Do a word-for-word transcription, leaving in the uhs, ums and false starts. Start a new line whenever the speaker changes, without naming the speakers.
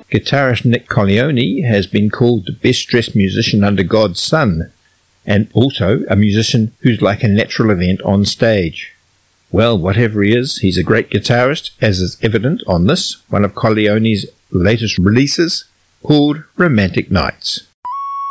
Guitarist Nick Colleone has been called the best-dressed musician under God's sun, and also a musician who's like a natural event on stage. Well, whatever he is, he's a great guitarist, as is evident on this, one of Colleone's latest releases, called Romantic Nights.